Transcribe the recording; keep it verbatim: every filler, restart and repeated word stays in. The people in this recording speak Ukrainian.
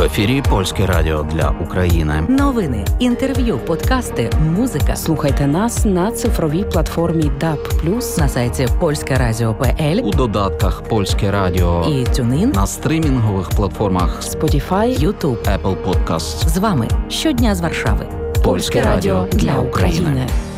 В ефірі Польське радіо для України. Новини, інтерв'ю, подкасти, музика. Слухайте нас на цифровій платформі даб плюс, на сайті польське радіо крапка пе ель, У додатках Польське радіо і TuneIn, на стрімінгових платформах Spotify, YouTube. Apple Podcasts. З вами щодня з Варшави. Польське радіо для України.